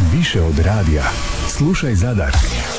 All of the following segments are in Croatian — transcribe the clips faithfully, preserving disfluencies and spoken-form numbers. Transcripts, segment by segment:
Više od radija. Slušaj Zadar.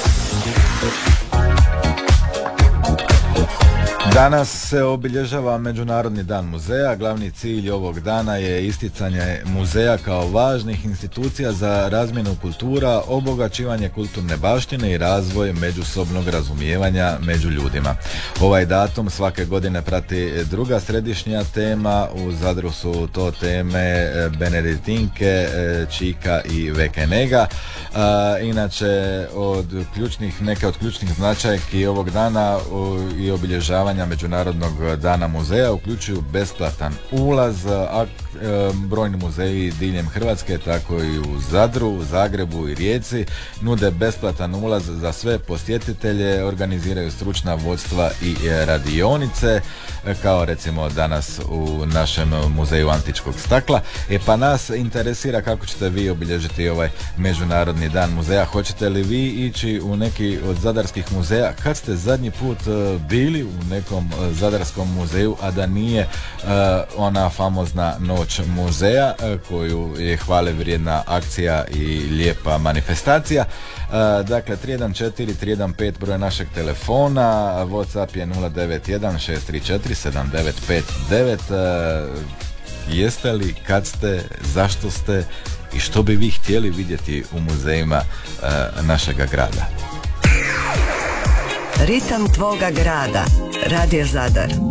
Danas se obilježava Međunarodni dan muzeja. Glavni cilj ovog dana je isticanje muzeja kao važnih institucija za razmjenu kultura, obogaćivanje kulturne baštine i razvoj međusobnog razumijevanja među ljudima. Ovaj datum svake godine prati druga središnja tema. U Zadru su to teme Benediktinke, Čika i Vekenega. Inače, od ključnih, neke od ključnih značajki ovog dana i obilježavanja Međunarodnog dana muzeja uključuju besplatan ulaz, a brojni muzeji diljem Hrvatske, tako i u Zadru, u Zagrebu i Rijeci nude besplatan ulaz za sve posjetitelje, organiziraju stručna vodstva i radionice, kao recimo danas u našem muzeju antičkog stakla. E pa nas interesira kako ćete vi obilježiti ovaj Međunarodni dan muzeja. Hoćete li vi ići u neki od zadarskih muzeja? Kad ste zadnji put bili u nekom zadarskom muzeju, a da nije uh, ona famozna noć muzeja, uh, koju je hvale vrijedna akcija i lijepa manifestacija. Uh, dakle, tri jedan četiri tri jedan pet broj našeg telefona, WhatsApp je nula devet jedan šest tri četiri sedam devet pet devet. Uh, jeste li, kad ste, zašto ste i što bi vi htjeli vidjeti u muzejima uh, našega grada? Ritam tvoga grada. Radio Zadar.